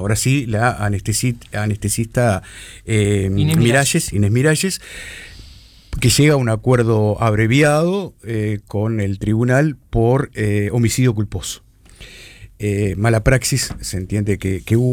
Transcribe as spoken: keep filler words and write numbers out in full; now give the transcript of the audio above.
ahora sí, la anestesi- anestesista eh, Inés Miralles, Inés Miralles, que llega a un acuerdo abreviado eh, con el tribunal por eh, homicidio culposo. Eh, mala praxis, se entiende que, que hubo.